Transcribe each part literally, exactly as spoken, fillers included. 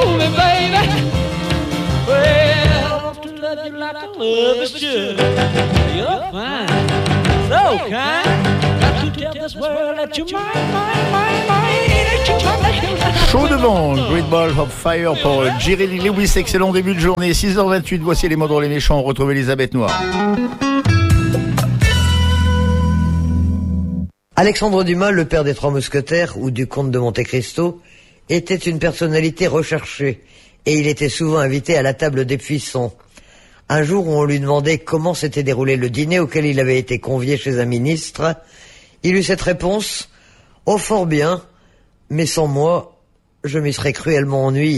hold me, baby. Well, to love you like I love is should. You're fine, so kind. Got to tell this world that you're mine, mine, mine, mine. That you're mine. Chaud devant, Great Ball of Fire pour Jerry Lee Lewis. Excellent début de journée, six heures vingt-huit. Voici les mots dans les méchants. On retrouve Elisabeth Noire. Alexandre Dumas, le père des Trois Mousquetaires ou du comte de Monte Cristo, était une personnalité recherchée et il était souvent invité à la table des Puissons. Un jour où on lui demandait comment s'était déroulé le dîner auquel il avait été convié chez un ministre, il eut cette réponse « Oh, fort bien, mais sans moi, je m'y serais cruellement ennuyé. »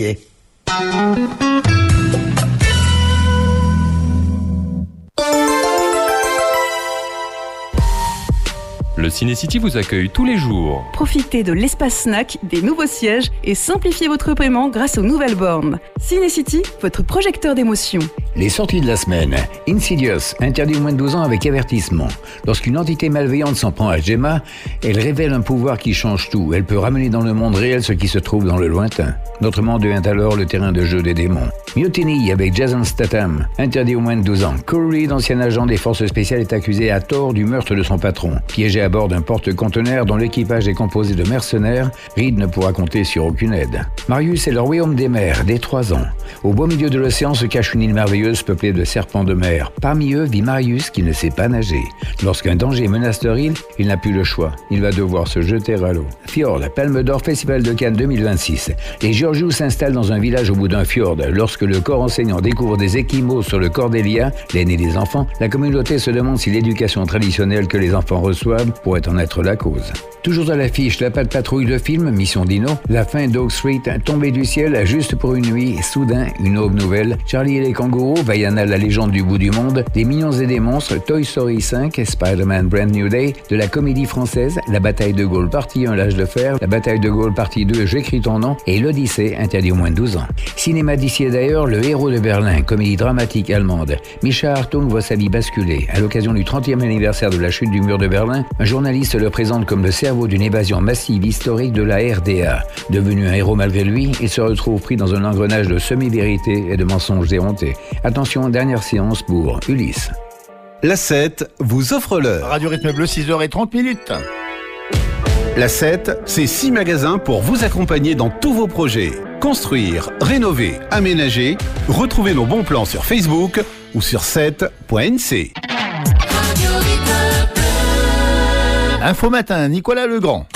Le Ciné-City vous accueille tous les jours. Profitez de l'espace snack, des nouveaux sièges et simplifiez votre paiement grâce aux nouvelles bornes. Ciné-City, votre projecteur d'émotion. Les sorties de la semaine. Insidious, interdit aux moins de douze ans avec avertissement. Lorsqu'une entité malveillante s'en prend à Gemma, elle révèle un pouvoir qui change tout. Elle peut ramener dans le monde réel ce qui se trouve dans le lointain. Notre monde devient alors le terrain de jeu des démons. Mutiny avec Jason Statham, interdit aux moins de douze ans. Corey Reed, ancien agent des forces spéciales, est accusé à tort du meurtre de son patron. Piégé à bord d'un porte-conteneur dont l'équipage est composé de mercenaires, Reed ne pourra compter sur aucune aide. Marius est le royaume des mers, dès trois ans. Au beau milieu de l'océan se cache une île merveilleuse peuplée de serpents de mer. Parmi eux vit Marius qui ne sait pas nager. Lorsqu'un danger menace leur île, il n'a plus le choix. Il va devoir se jeter à l'eau. Fjord, Palme d'Or, Festival de Cannes deux mille vingt-six. Les Georgiou s'installent dans un village au bout d'un fjord. Lorsque le corps enseignant découvre des échymoses sur le corps d'Elia, l'aîné des enfants, la communauté se demande si l'éducation traditionnelle que les enfants reçoivent pourrait en être la cause. Toujours à l'affiche, la patte patrouille de film, Mission Dino, la fin d'Oak Street, tombée du ciel juste pour une nuit, soudain, une aube nouvelle, Charlie et les kangourous, Vaiana, la légende du bout du monde, des mignons et des monstres, Toy Story cinq, Spider-Man Brand New Day, de la comédie française, la bataille de Gaulle partie un, l'âge de fer, la bataille de Gaulle partie deux, J'écris ton nom, et l'Odyssée, interdit aux moins de douze ans. Cinéma d'ici et d'ailleurs, Le Héros de Berlin, comédie dramatique allemande. Mischa Hartung voit sa vie basculer. À l'occasion du trentième anniversaire de la chute du mur de Berlin, un journaliste le présente comme le cerveau d'une évasion massive historique de la R D A. Devenu un héros malgré lui, il se retrouve pris dans un engrenage de semi-vérité et de mensonges éhontés. Attention, dernière séance pour Ulysse. La sept vous offre l'heure. Radio Rythme Bleu, six heures trente minutes. La sept, c'est six magasins pour vous accompagner dans tous vos projets. Construire, rénover, aménager. Retrouvez nos bons plans sur Facebook ou sur sept point n c. Info Matin, Nicolas Legrand.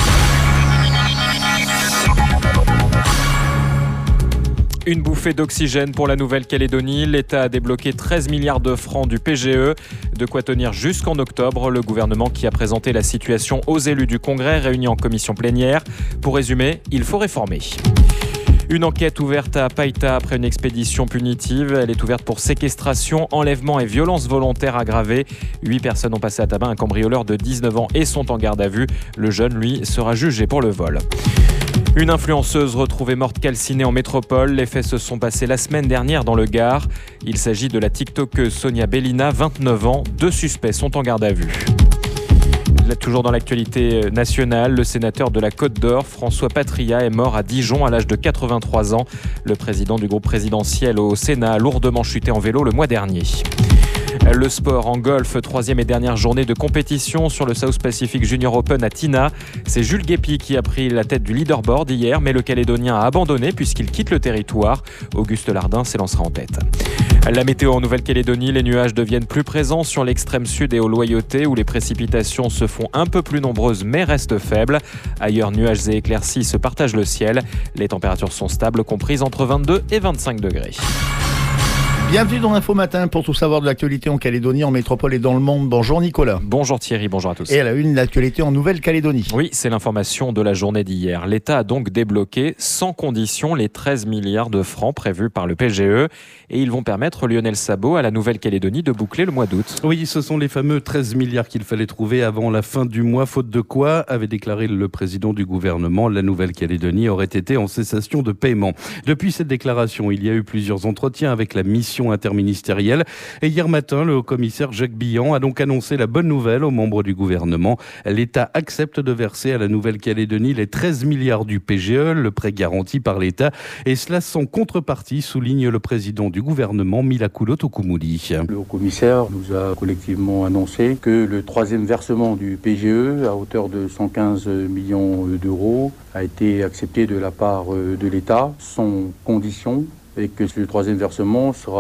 Une bouffée d'oxygène pour la Nouvelle-Calédonie. L'État a débloqué treize milliards de francs du P G E. De quoi tenir jusqu'en octobre. Le gouvernement qui a présenté la situation aux élus du Congrès réunis en commission plénière. Pour résumer, il faut réformer. Une enquête ouverte à Païta après une expédition punitive. Elle est ouverte pour séquestration, enlèvement et violence volontaire aggravée. Huit personnes ont passé à tabac un cambrioleur de dix-neuf ans et sont en garde à vue. Le jeune, lui, sera jugé pour le vol. Une influenceuse retrouvée morte calcinée en métropole. Les faits se sont passés la semaine dernière dans le Gard. Il s'agit de la TikTokeuse Sonia Bellina, vingt-neuf ans. Deux suspects sont en garde à vue. Là, toujours dans l'actualité nationale, le sénateur de la Côte d'Or, François Patria, est mort à Dijon à l'âge de quatre-vingt-trois ans. Le président du groupe présidentiel au Sénat a lourdement chuté en vélo le mois dernier. Le sport en golf, troisième et dernière journée de compétition sur le South Pacific Junior Open à Tina. C'est Jules Guépi qui a pris la tête du leaderboard hier, mais le Calédonien a abandonné puisqu'il quitte le territoire. Auguste Lardin s'élancera en tête. La météo en Nouvelle-Calédonie, les nuages deviennent plus présents sur l'extrême sud et aux Loyautés où les précipitations se font un peu plus nombreuses mais restent faibles. Ailleurs, nuages et éclaircies se partagent le ciel. Les températures sont stables, comprises entre vingt-deux et vingt-cinq degrés. Bienvenue dans Info Matin pour tout savoir de l'actualité en Calédonie, en métropole et dans le monde. Bonjour Nicolas. Bonjour Thierry, bonjour à tous. Et à la une, l'actualité en Nouvelle-Calédonie. Oui, c'est l'information de la journée d'hier. L'État a donc débloqué sans condition les treize milliards de francs prévus par le P G E et ils vont permettre Lionel Sabot à la Nouvelle-Calédonie de boucler le mois d'août. Oui, ce sont les fameux treize milliards qu'il fallait trouver avant la fin du mois, faute de quoi, avait déclaré le président du gouvernement, la Nouvelle-Calédonie aurait été en cessation de paiement. Depuis cette déclaration, il y a eu plusieurs entretiens avec la mission commission interministérielle. Et hier matin, le haut-commissaire Jacques Billan a donc annoncé la bonne nouvelle aux membres du gouvernement. L'État accepte de verser à la Nouvelle-Calédonie les treize milliards du P G E, le prêt garanti par l'État, et cela sans contrepartie, souligne le président du gouvernement, Milakoulo Tokomouli. Le haut-commissaire nous a collectivement annoncé que le troisième versement du P G E, à hauteur de cent quinze millions d'euros, a été accepté de la part de l'État, sans condition, et que ce troisième versement sera